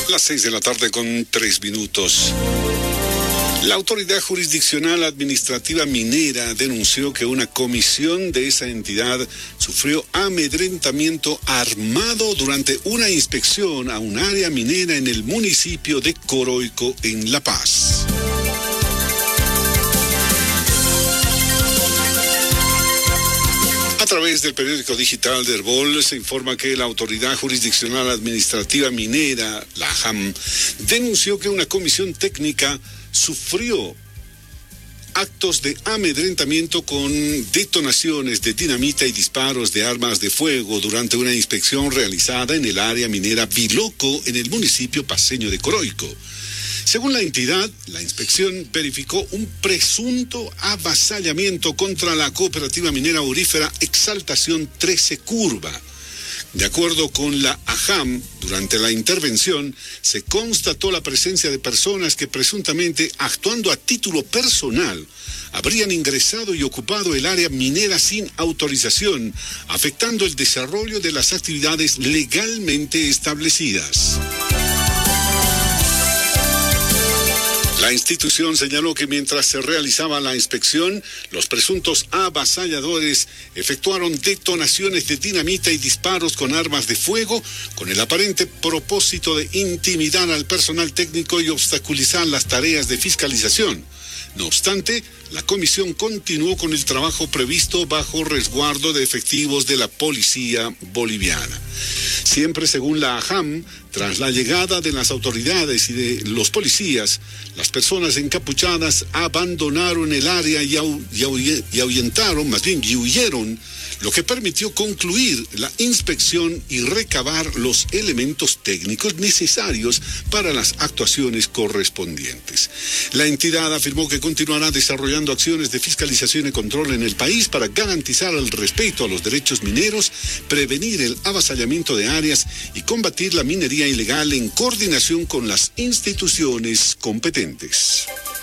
Las 6 de la tarde con 3 minutos. La Autoridad Jurisdiccional Administrativa Minera denunció que una comisión de esa entidad sufrió amedrentamiento armado durante una inspección a un área minera en el municipio de Coroico, en La Paz. A través del periódico digital de Herbol se informa que la Autoridad Jurisdiccional Administrativa Minera, la AJAM, denunció que una comisión técnica sufrió actos de amedrentamiento con detonaciones de dinamita y disparos de armas de fuego durante una inspección realizada en el área minera Biloco, en el municipio paceño de Coroico. Según la entidad, la inspección verificó un presunto avasallamiento contra la cooperativa minera aurífera Exaltación 13 Curva. De acuerdo con la AJAM, durante la intervención se constató la presencia de personas que presuntamente, actuando a título personal, habrían ingresado y ocupado el área minera sin autorización, afectando el desarrollo de las actividades legalmente establecidas. La institución señaló que mientras se realizaba la inspección, los presuntos avasalladores efectuaron detonaciones de dinamita y disparos con armas de fuego con el aparente propósito de intimidar al personal técnico y obstaculizar las tareas de fiscalización. No obstante, la comisión continuó con el trabajo previsto bajo resguardo de efectivos de la policía boliviana. Siempre según la AJAM, tras la llegada de las autoridades y de los policías, las personas encapuchadas abandonaron el área y huyeron, lo que permitió concluir la inspección y recabar los elementos técnicos necesarios para las actuaciones correspondientes. La entidad afirmó que continuará desarrollando acciones de fiscalización y control en el país para garantizar el respeto a los derechos mineros, prevenir el avasallamiento de áreas y combatir la minería ilegal en coordinación con las instituciones competentes.